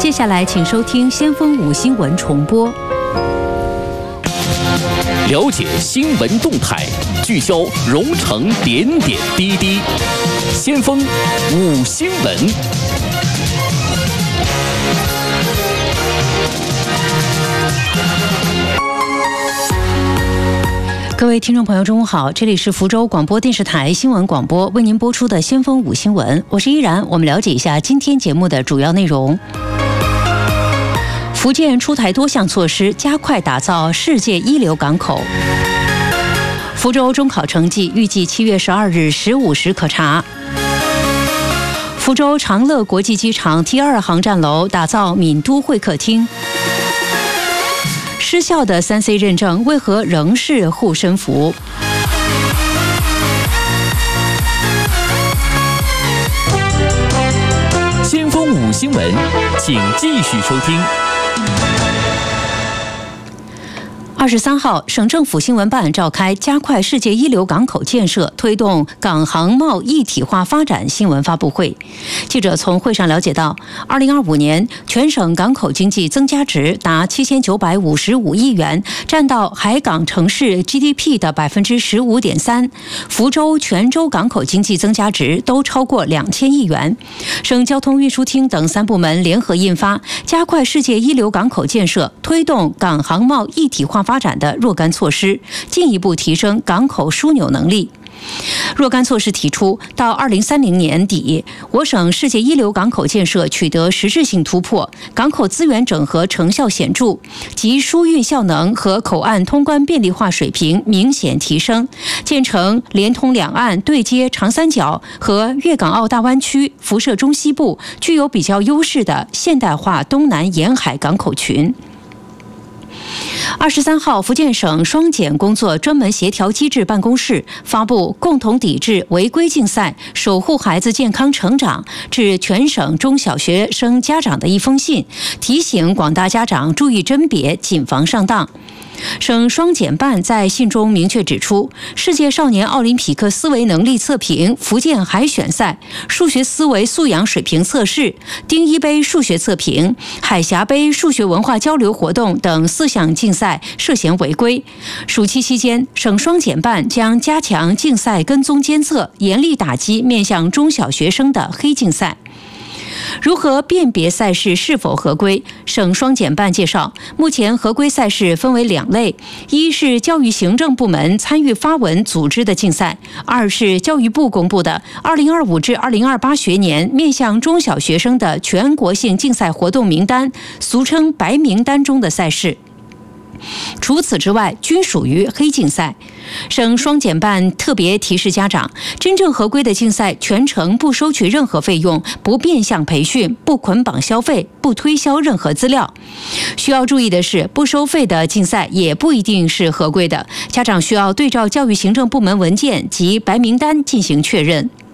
接下来请收听先锋5新闻重播。 了解新闻动态，聚焦蓉城点点滴滴。先锋5新闻。 各位听众朋友，中午好，这里是福州广播电视台新闻广播为您播出的先锋5新闻，我是依然。我们了解一下今天节目的主要内容。福建出台多项措施，加快打造世界一流港口。福州中考成绩预计7月12日15时可查。福州长乐国际机场 T2 航站楼打造闽都会客厅。失效的3C 认证为何仍是护身符？ 先锋5新闻，请继续收听。 23号，省政府新闻办召开加快世界一流港口建设、推动港航贸一体化发展新闻发布会。记者从会上了解到，2025年全省港口经济增加值达7955亿元，占到海港城市 GDP 的15.3%。福州、泉州港口经济增加值都超过2000亿元。省交通运输厅等3部门联合印发《加快世界一流港口建设、推动港航贸一体化发展的若干措施，进一步提升港口枢纽能力。若干措施提出，到2030年底，我省世界一流港口建设取得实质性突破，港口资源整合成效显著，及输运效能和口岸通关便利化水平明显提升，建成连通两岸、对接长三角和粤港澳大湾区、辐射中西部，具有比较优势的现代化东南沿海港口群。23号，福建省双减工作专门协调机制办公室发布共同抵制违规竞赛、守护孩子健康成长致全省中小学生家长的一封信，提醒广大家长注意甄别，谨防上当。省双减办在信中明确指出，世界少年奥林匹克思维能力测评、福建海选赛、数学思维素养水平测试、丁一杯数学测评、海峡杯数学文化交流活动等4项竞赛涉嫌违规。暑期期间，省双减办将加强竞赛跟踪监测，严厉打击面向中小学生的黑竞赛。如何辨别赛事是否合规？省双减办介绍，目前合规赛事分为2类：一是教育行政部门参与发文组织的竞赛；二是教育部公布的2025至2028学年面向中小学生的全国性竞赛活动名单，俗称白名单中的赛事。除此之外，均属于黑竞赛。省双减办特别提示家长，真正合规的竞赛全程不收取任何费用，不变相培训，不捆绑消费，不推销任何资料。需要注意的是，不收费的竞赛也不一定是合规的，家长需要对照教育行政部门文件及白名单进行确认。